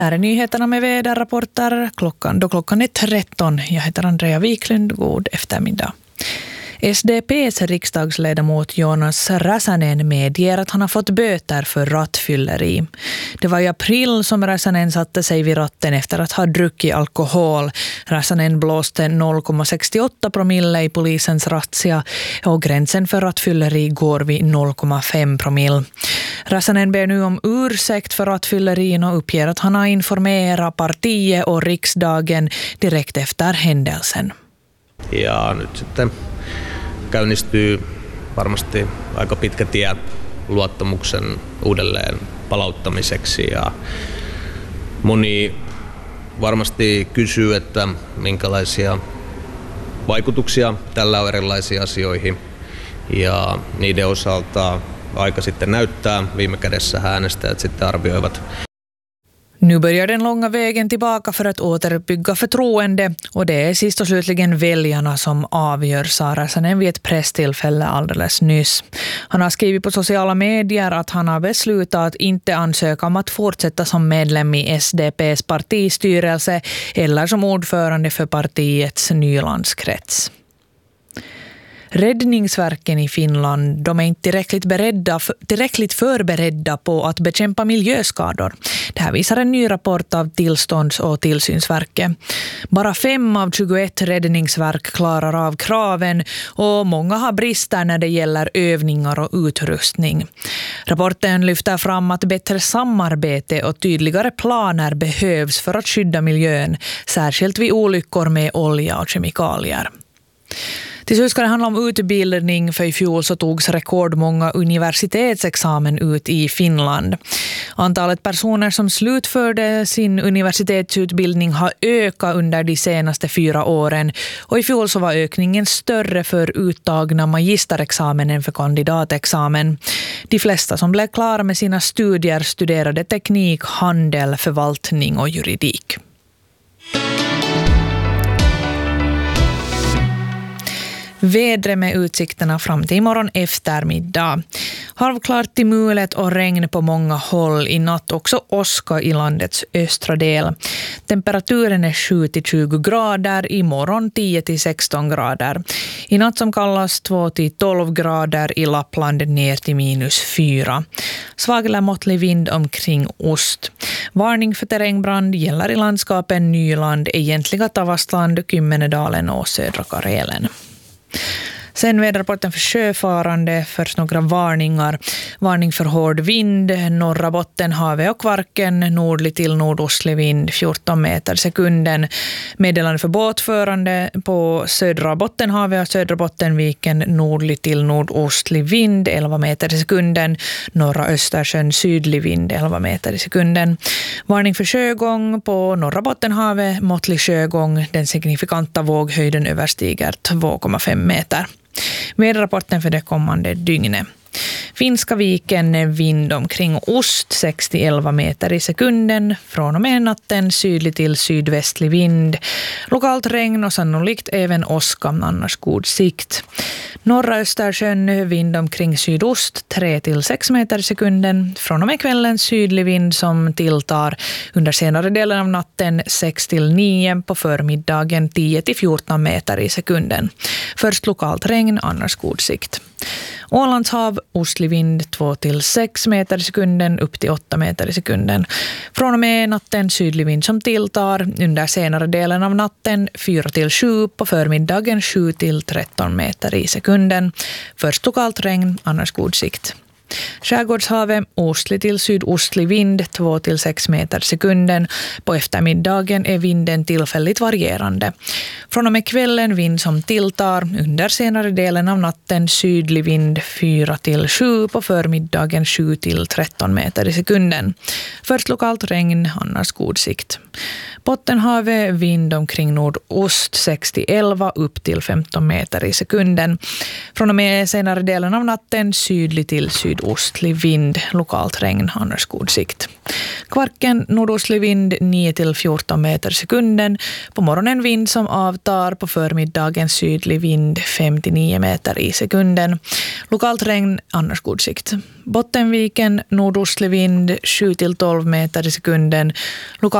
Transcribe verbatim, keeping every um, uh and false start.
Här är nyheterna med väderrapporter klockan, då klockan är tretton. Jag heter Andrea Wiklund. God eftermiddag. S D P:s riksdagsledamot Jonas Räsänen medger att han har fått böter för rattfylleri. Det var i april som Räsänen satte sig vid ratten efter att ha druckit alkohol. Räsänen blåste noll komma sextioåtta promille i polisens razzia och gränsen för rattfylleri går vid noll komma fem promille. Räsänen ber nu om ursäkt för rattfyllerin och uppger att han har informerat partiet och riksdagen direkt efter händelsen. Ja nyt sitten käynnistyy varmasti aika pitkä tie luottamuksen uudelleen palauttamiseksi ja moni varmasti kysyy, että minkälaisia vaikutuksia tällä on erilaisiin asioihin ja niiden osalta aika sitten näyttää, viime kädessä äänestäjät sitten arvioivat. Nu börjar den långa vägen tillbaka för att återuppbygga förtroende och det är sist och slutligen väljarna som avgör, sa Räsänen vid ett presstillfälle alldeles nyss. Han har skrivit på sociala medier att han har beslutat att inte ansöka om att fortsätta som medlem i S D P:s partistyrelse eller som ordförande för partiets Nylandskrets. Räddningsverken i Finland, de är inte tillräckligt, beredda, tillräckligt förberedda på att bekämpa miljöskador. Det här visar en ny rapport av Tillstånds- och tillsynsverket. Bara fem av tjugoett räddningsverk klarar av kraven och många har brister när det gäller övningar och utrustning. Rapporten lyfter fram att bättre samarbete och tydligare planer behövs för att skydda miljön, särskilt vid olyckor med olja och kemikalier. Till slut ska det handla om utbildning, för i fjol så togs rekordmånga universitetsexamen ut i Finland. Antalet personer som slutförde sin universitetsutbildning har ökat under de senaste fyra åren och i fjol så var ökningen större för uttagna magisterexamen än för kandidatexamen. De flesta som blev klara med sina studier studerade teknik, handel, förvaltning och juridik. Vädret med utsikterna fram till imorgon eftermiddag. Halvklart till mulet och regn på många håll. I natt också åska i landets östra del. Temperaturen är sju till tjugo grader. Imorgon tio till sexton grader. I natt som kallas två till tolv grader. I Lappland ner till minus fyra. Svag eller måttlig vind omkring ost. Varning för terrängbrand gäller i landskapen Nyland, egentliga Tavastland, Kymmenedalen och södra Karelen. Sen väderrapporten för sjöfarande, först några varningar. Varning för hård vind, norra Bottenhavet och Kvarken, nordlig till nordostlig vind, fjorton meter sekunden. Meddelande för båtförande på södra Bottenhavet och södra Bottenviken, nordlig till nordostlig vind, elva meter sekunden. Norra Östersjön, sydlig vind, elva meter sekunden. Varning för sjögång på norra Bottenhavet, måttlig sjögång. Den signifikanta våghöjden överstiger två komma fem meter. Väderrapporten för det kommande dygnet. Finska viken, vind omkring ost, sex till elva meter i sekunden. Från och med natten sydlig till sydvästlig vind. Lokalt regn och sannolikt även åska, annars god sikt. Norra Östersjön, vind omkring sydost, tre till sex meter i sekunden. Från och med kvällen sydlig vind som tilltar. Under senare delen av natten sex till nio, på förmiddagen tio till fjorton meter i sekunden. Först lokalt regn, annars god sikt. Ålandshav, ostlig vind två till sex meter i sekunden, upp till åtta meter i sekunden. Från och med natten sydlig vind som tilltar. Under senare delen av natten fyra till sju, på förmiddagen sju till tretton meter i sekunden. Först lokalt regn, annars god sikt. Skärgårdshavet, ostlig till sydostlig vind två till sex meter sekunden. På eftermiddagen är vinden tillfälligt varierande. Från och med kvällen vind som tilltar. Under senare delen av natten sydlig vind fyra till sju, på förmiddagen sju till tretton meter i sekunden. Först lokalt regn, annars god sikt. Bottenhavet, vind omkring nordost sex till elva, upp till femton meter i sekunden. Från och med senare delen av natten sydlig till syd sydostlig vind, lokalt regn, annars god sikt. Kvarken nordostlig vind nio till fjorton meter sekunden. På morgonen vind som avtar, på förmiddagen sydlig vind fem till nio meter i sekunden. Lokalt regn, annars god sikt. Bottenviken nordostlig vind sju till tolv meter i sekunden. Lokalt